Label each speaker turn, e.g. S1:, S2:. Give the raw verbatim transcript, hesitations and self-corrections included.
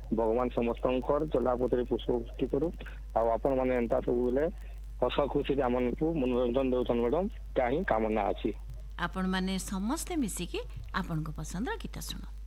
S1: भगवान समस्त चलापथरी पुष्पृष्टि करू आपण मैंने एंता सब बोले हस खुशी आम मनोरंजन दौन मैडम क्या ही कामना अच्छी
S2: आपण माने समस्ते मिसिकी आपण को पसंद गीत सुनो।